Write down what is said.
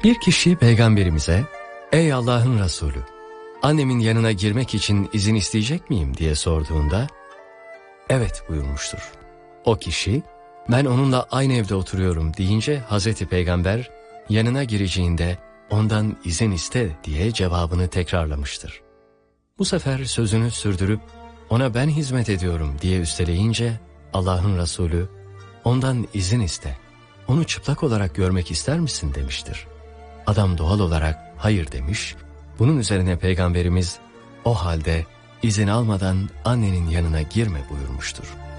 Bir kişi peygamberimize, "Ey Allah'ın Resulü, annemin yanına girmek için izin isteyecek miyim?" diye sorduğunda, "Evet" buyurmuştur. O kişi, "Ben onunla aynı evde oturuyorum" deyince Hazreti Peygamber yanına gireceğinde ondan izin iste diye cevabını tekrarlamıştır. Bu sefer sözünü sürdürüp ona "Ben hizmet ediyorum" diye üsteleyince Allah'ın Resulü, "Ondan izin iste, onu çıplak olarak görmek ister misin?" demiştir. Adam doğal olarak hayır demiş. Bunun üzerine Peygamberimiz, "O halde izin almadan annenin yanına girme" buyurmuştur.